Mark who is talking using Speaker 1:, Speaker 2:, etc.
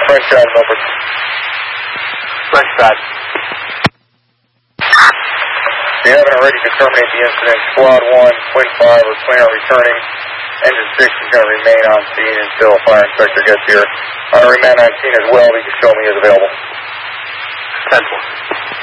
Speaker 1: French side, Milford.
Speaker 2: French side.
Speaker 1: If you haven't already to terminate the incident, Squad 1, Twin 5, or Twin are returning. Engine 6 is going to remain on scene until a fire inspector gets here. I'll remain on scene as well, but you can show me as available.
Speaker 2: 10-4.